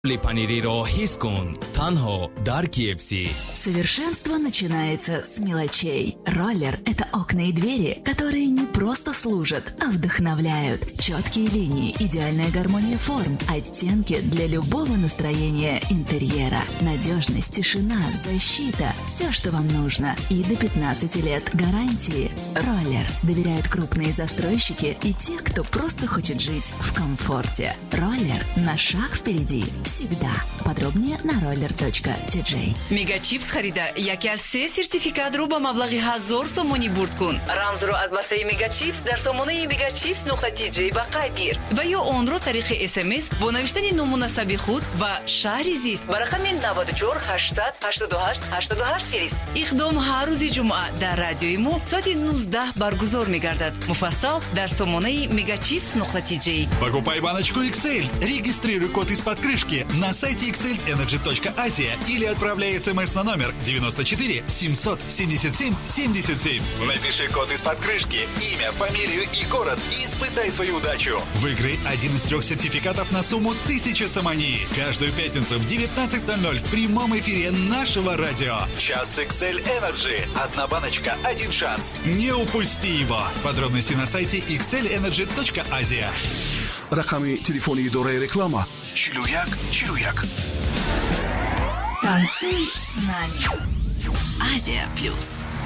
Панириро хис кун, танҳо дар KFC. Совершенство начинается с мелочей. Роллер – это окна и двери, которые не просто служат, а вдохновляют. Четкие линии, идеальная гармония форм, оттенки для любого настроения интерьера. Надежность, тишина, защита – все, что вам нужно. И до 15 лет гарантии. Роллер доверяют крупные застройщики и те, кто просто хочет жить в комфорте. Роллер на шаг впереди. Всегда. Подробнее на roller.tj. Мегачипс харида яке аз 3 сертификатро ба маблағи 1000 сомонӣ бурд кун. Рамзро аз бастаи Мегачипс дар сомонаи megachips.tj ба қайд гир ва ё онро тариқи SMS бо навиштани ному насаби худ ва шаҳри зист ба рақами 94 800 88 88 фирист. Иқдом ҳар рӯзи ҷумъа дар радиои мо соати 19 баргузор мегардад. Муфассал дар сомонаи megachips.tj. Покупай баночку XL, регистрируй код из-под крышки на сайте xlenergy.asia или отправляй смс на номер 94 777 77. Напиши код из-под крышки, имя, фамилию и город и испытай свою удачу. Выиграй один из 3 сертификатов на сумму 1000 самани. Каждую пятницу в 19:00 в прямом эфире нашего радио. Час XL Energy. Одна баночка, один шанс. Не упусти его. Подробности на сайте xlenergy.asia. рақами телефони идораи реклама 4141. Танцуй с нами. Азия Плюс.